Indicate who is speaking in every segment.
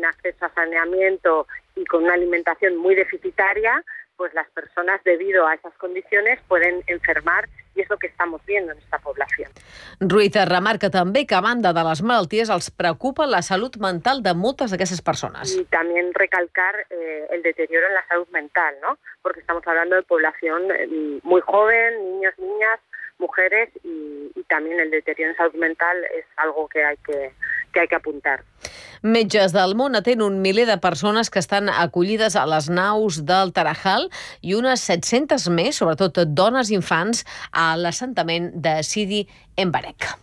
Speaker 1: sin acceso a saneamiento y con una alimentación muy deficitaria, pues las personas, debido a esas condiciones, pueden enfermar, i és el que estem viendo en esta població.
Speaker 2: Ruiz remarca també que, a banda de les malalties, els preocupa la salut mental de moltes d'aquestes persones.
Speaker 1: Y también recalcar el deterioro en la salud mental, ¿no? Porque estamos hablando de población muy joven, niños, niñas, mujeres, y también el deterioro en salud mental es algo que hay que apuntar.
Speaker 2: Metges del món atén un miler de persones que estan acollides a les naus del Tarajal i unes 700 més, sobretot dones i infants, a l'assentament de Sidi Embarek.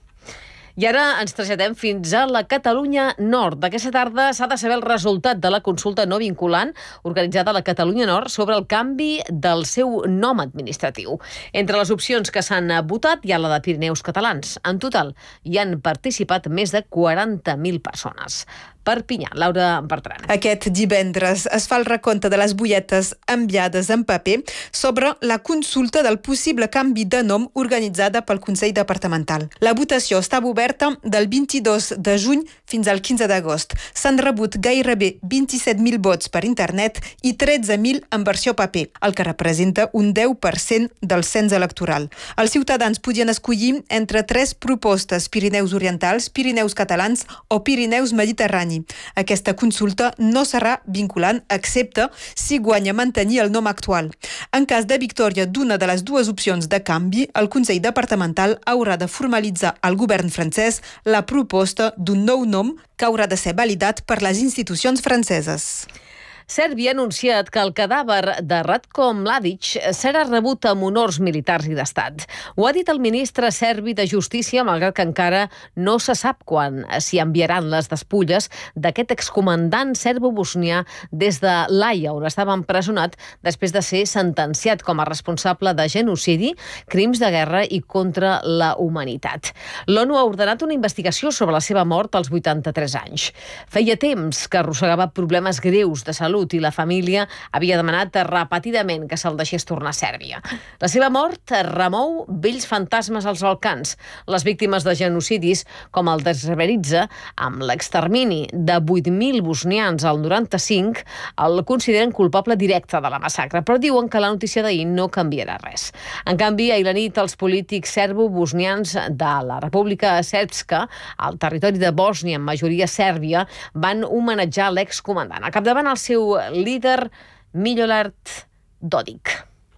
Speaker 2: I ara ens traslladem fins a la Catalunya Nord. Aquesta tarda s'ha de saber el resultat de la consulta no vinculant organitzada a la Catalunya Nord sobre el canvi del seu nom administratiu. Entre les opcions que s'han votat hi ha la de Pirineus Catalans. En total hi han participat més de 40.000 persones. Perpinyà, Laura Bertran.
Speaker 3: Aquest divendres es fa el recompte de les butlletes enviades en paper sobre la consulta del possible canvi de nom organitzada pel Consell Departamental. La votació estava oberta del 22 de juny fins al 15 d'agost. S'han rebut gairebé 27.000 vots per internet i 13.000 en versió paper, el que representa un 10% del cens electoral. Els ciutadans podien escollir entre 3 propostes: Pirineus Orientals, Pirineus Catalans o Pirineus Mediterrani. Aquesta consulta no serà vinculant, excepte si guanya mantenir el nom actual. En cas de victòria d'una de les dues opcions de canvi, el Consell Departamental haurà de formalitzar al govern francès la proposta d'un nou nom que haurà de ser validat per les institucions franceses.
Speaker 2: Sèrbia ha anunciat que el cadàver de Ratko Mladic serà rebut amb honors militars i d'estat. Ho ha dit el ministre serbi de Justícia, malgrat que encara no se sap quan s'hi enviaran les despulles d'aquest excomandant serbo-bosnià des de l'Haia, on estava empresonat després de ser sentenciat com a responsable de genocidi, crims de guerra i contra la humanitat. L'ONU ha ordenat una investigació sobre la seva mort als 83 anys. Feia temps que arrossegava problemes greus de salut i la família havia demanat repetidament que se'l deixés tornar a Sèrbia. La seva mort remou vells fantasmes als Balcans. Les víctimes de genocidis, com el de Srebrenica, amb l'extermini de 8.000 bosnians al 95, el consideren culpable directe de la massacre, però diuen que la notícia d'ahir no canviarà res. En canvi, ahir la nit, els polítics serbo-bosnians de la República Srpska, al territori de Bòsnia, amb majoria sèrbia, van homenatjar l'excomandant. Al capdavant el seu líder, Milorad Dodik.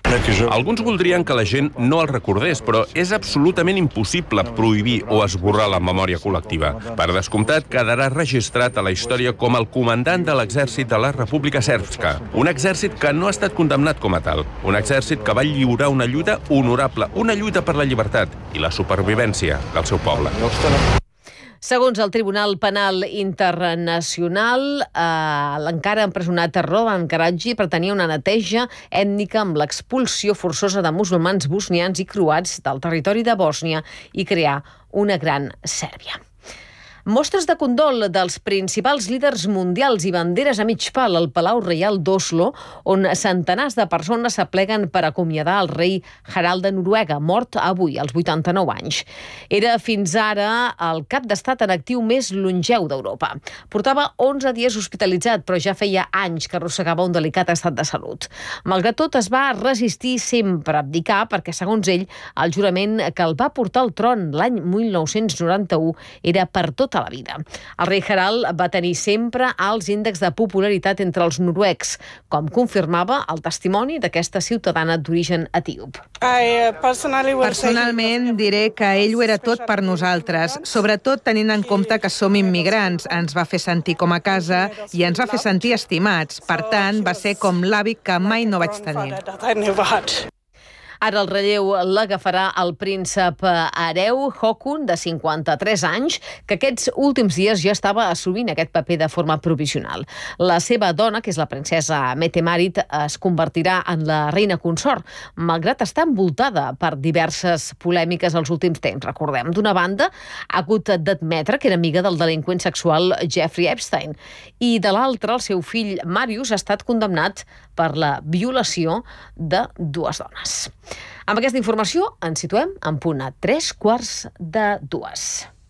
Speaker 4: Alguns voldrien que la gent no el recordés, però és absolutament impossible prohibir o esborrar la memòria col·lectiva. Per descomptat, quedarà registrat a la història com el comandant de l'exèrcit de la República Srpska. Un exèrcit que no ha estat condemnat com a tal. Un exèrcit que va lliurar una lluita honorable, una lluita per la llibertat i la supervivència del seu poble.
Speaker 2: Segons el Tribunal Penal Internacional, l'encara empresonat Roman Karadži pretenia una neteja ètnica amb l'expulsió forçosa de musulmans bosnians i croats del territori de Bòsnia i crear una gran Sèrbia. Mostres de condol dels principals líders mundials i banderes a mig pal al Palau Reial d'Oslo, on centenars de persones s'apleguen per acomiadar el rei Harald de Noruega, mort avui, als 89 anys. Era fins ara el cap d'estat en actiu més longeu d'Europa. Portava 11 dies hospitalitzat, però ja feia anys que arrossegava un delicat estat de salut. Malgrat tot, es va resistir sempre a abdicar perquè, segons ell, el jurament que el va portar al tron l'any 1991 era per tota la vida. El rei Harald va tenir sempre alts índexs de popularitat entre els noruecs, com confirmava el testimoni d'aquesta ciutadana d'origen etíop.
Speaker 5: Personalment diré que ell ho era tot per nosaltres, sobretot tenint en compte que som immigrants. Ens va fer sentir com a casa i ens va fer sentir estimats. Per tant, va ser com l'avi que mai no vaig tenir.
Speaker 2: Ara el relleu l'agafarà el príncep hereu Håkon, de 53 anys, que aquests últims dies ja estava assumint aquest paper de forma provisional. La seva dona, que és la princesa Mette-Marit, es convertirà en la reina consort, malgrat estar envoltada per diverses polèmiques als últims temps. Recordem, d'una banda, ha hagut d'admetre que era amiga del delinqüent sexual Jeffrey Epstein, i de l'altra, el seu fill Marius ha estat condemnat per la violació de 2 dones. Amb aquesta informació ens situem en punt a 2:03.